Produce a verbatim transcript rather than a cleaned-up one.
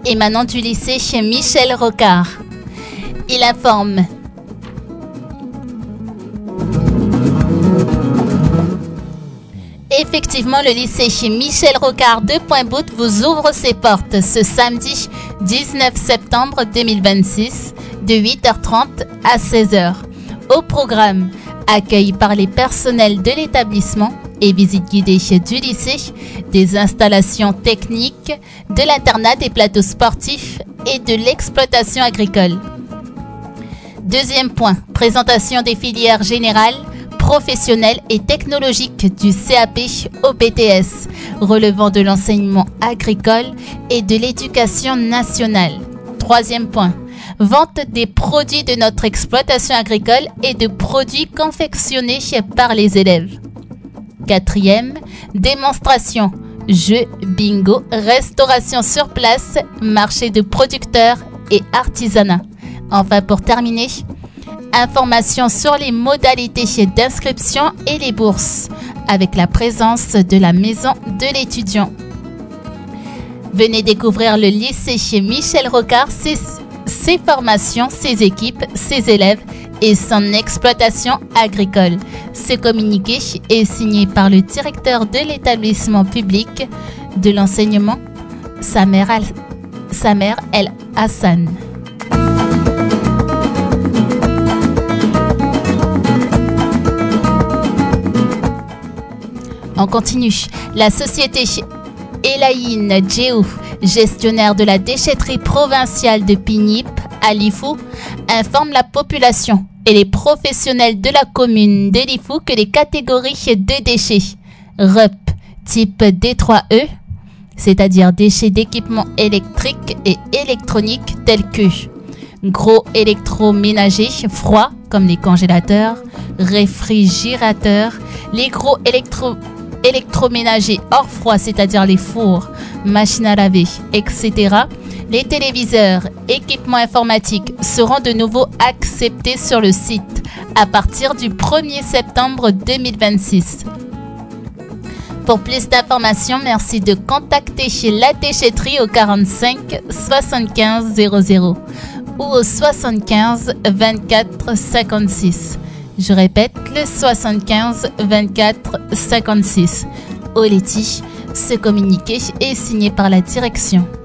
émanant du lycée chez Michel Rocard. Il informe. Effectivement, le lycée chez Michel Rocard de Point-Bout vous ouvre ses portes ce samedi dix-neuf septembre deux mille vingt-six de huit heures trente à seize heures. Au programme, accueil par les personnels de l'établissement et visite guidée du lycée, des installations techniques, de l'internat, des plateaux sportifs et de l'exploitation agricole. Deuxième point, présentation des filières générales, professionnelles et technologiques du C A P au B T S, relevant de l'enseignement agricole et de l'éducation nationale. Troisième point, vente des produits de notre exploitation agricole et de produits confectionnés par les élèves. Quatrième, démonstration, jeux, bingo, restauration sur place, marché de producteurs et artisanat. Enfin, pour terminer, informations sur les modalités d'inscription et les bourses, avec la présence de la maison de l'étudiant. Venez découvrir le lycée chez Michel Rocard, ses, ses formations, ses équipes, ses élèves et son exploitation agricole. Ce communiqué est signé par le directeur de l'établissement public de l'enseignement, Samer, Al, Samer El Hassan. On continue. La société Elaine Géo, gestionnaire de la déchetterie provinciale de Pignip à Lifou, informe la population et les professionnels de la commune de Lifou que les catégories de déchets R E P type D trois E, c'est-à-dire déchets d'équipements électriques et électroniques tels que gros électroménagers froids comme les congélateurs, réfrigérateurs, les gros électro électroménagers hors froid, c'est-à-dire les fours, machines à laver, et cetera. Les téléviseurs, équipements informatiques seront de nouveau acceptés sur le site à partir du premier septembre deux mille vingt-six. Pour plus d'informations, merci de contacter chez La Déchetterie au quarante-cinq soixante-quinze zéro zéro ou au soixante-quinze vingt-quatre cinquante-six. Je répète, le soixante-quinze vingt-quatre cinquante-six. Oleti, ce communiqué est signé par la direction.